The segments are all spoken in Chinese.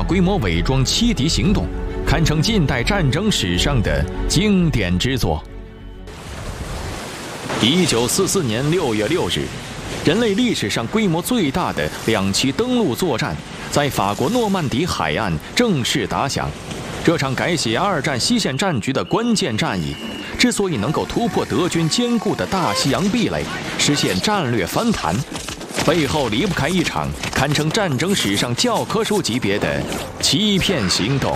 规模伪装欺敌行动，堪称近代战争史上的经典之作。1944年6月6日，人类历史上规模最大的2期登陆作战在法国诺曼底海岸正式打响。这场改写二战西线战局的关键战役，之所以能够突破德军坚固的大西洋壁垒，实现战略翻盘，背后离不开一场堪称战争史上教科书级别的欺骗行动。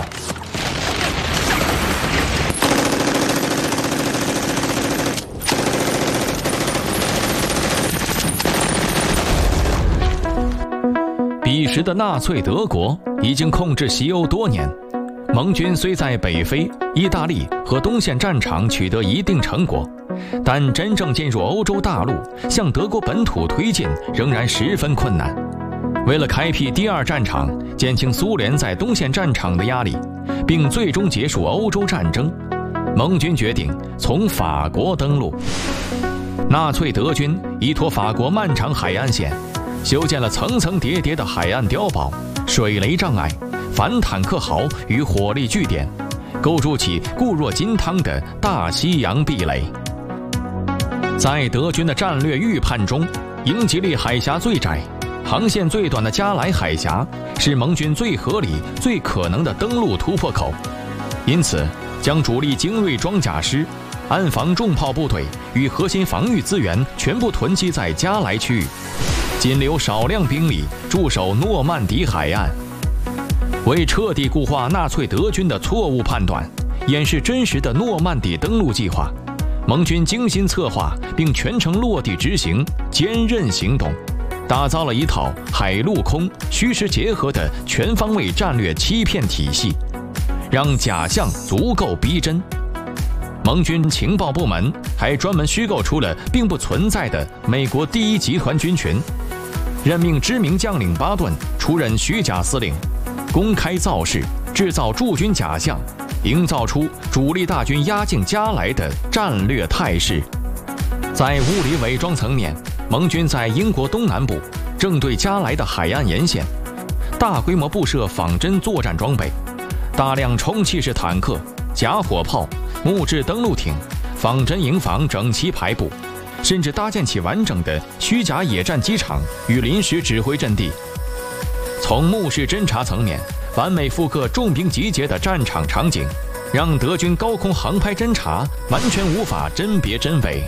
彼时的纳粹德国已经控制西欧多年，盟军虽在北非、意大利和东线战场取得一定成果，但真正进入欧洲大陆，向德国本土推进仍然十分困难。为了开辟第二战场，减轻苏联在东线战场的压力，并最终结束欧洲战争，盟军决定从法国登陆。纳粹德军依托法国漫长海岸线，修建了层层叠叠的海岸碉堡、水雷障碍、反坦克壕与火力据点，构筑起固若金汤的大西洋壁垒。在德军的战略预判中，英吉利海峡最窄、航线最短的加莱海峡是盟军最合理、最可能的登陆突破口，因此将主力精锐装甲师、安防重炮部队与核心防御资源全部囤积在加莱区域，仅留少量兵力驻守诺曼底海岸。为彻底固化纳粹德军的错误判断，演示真实的诺曼底登陆计划，盟军精心策划并全程落地执行坚韧行动，打造了一套海陆空虚实结合的全方位战略欺骗体系，让假象足够逼真。盟军情报部门还专门虚构出了并不存在的美国第一集团军群，任命知名将领巴顿出任虚假司令，公开造势，制造驻军假象，营造出主力大军压境加莱的战略态势。在物理伪装层面，盟军在英国东南部正对加莱的海岸沿线大规模布设仿真作战装备，大量充气式坦克、假火炮、木质登陆艇、仿真营房整齐排布，甚至搭建起完整的虚假野战机场与临时指挥阵地。从目视侦察层面，完美复刻重兵集结的战场场景，让德军高空航拍侦察完全无法甄别真伪。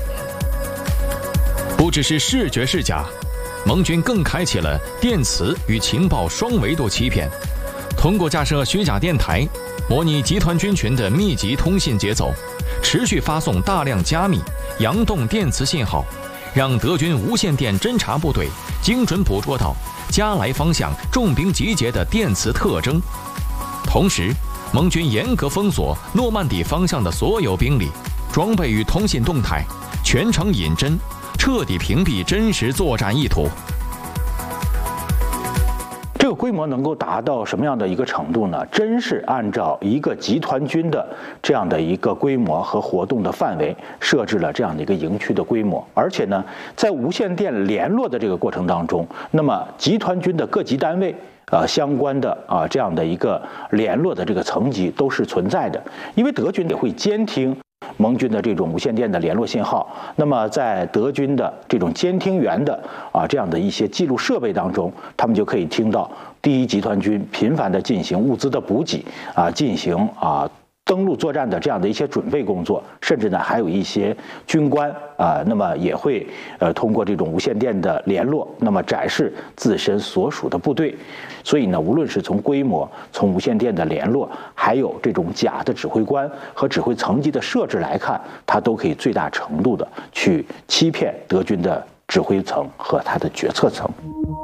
不只是视觉是假，盟军更开启了电磁与情报双维度欺骗，通过架设虚假电台，模拟集团军群的密集通信节奏，持续发送大量加密、佯动电磁信号，让德军无线电侦察部队精准捕捉到加莱方向重兵集结的电磁特征。同时，盟军严格封锁诺曼底方向的所有兵力、装备与通信动态，全程隐侦，彻底屏蔽真实作战意图。 这个规模能够达到什么样的一个程度呢？真是按照一个集团军的这样的一个规模和活动的范围设置了这样的一个营区的规模，而且呢，在无线电联络的这个过程当中，那么集团军的各级单位相关的这样的一个联络的这个层级都是存在的，因为德军也会监听盟军的这种无线电的联络信号，那么在德军的这种监听员的这样的一些记录设备当中，他们就可以听到第一集团军频繁的进行物资的补给进行登陆作战的这样的一些准备工作，甚至呢还有一些军官那么也会通过这种无线电的联络，那么展示自身所属的部队。所以呢，无论是从规模、从无线电的联络，还有这种假的指挥官和指挥层级的设置来看，它都可以最大程度的去欺骗德军的指挥层和他的决策层。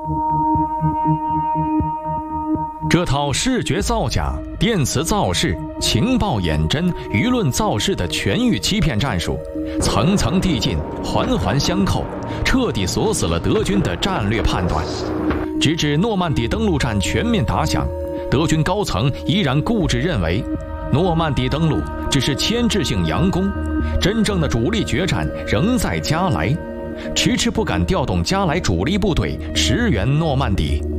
这套视觉造假、电磁造势、情报掩侦、舆论造势的全域欺骗战术，层层递进，环环相扣，彻底锁死了德军的战略判断。直至诺曼底登陆战全面打响，德军高层依然固执认为，诺曼底登陆只是牵制性佯攻，真正的主力决战仍在加莱，迟迟不敢调动加莱主力部队驰援诺曼底。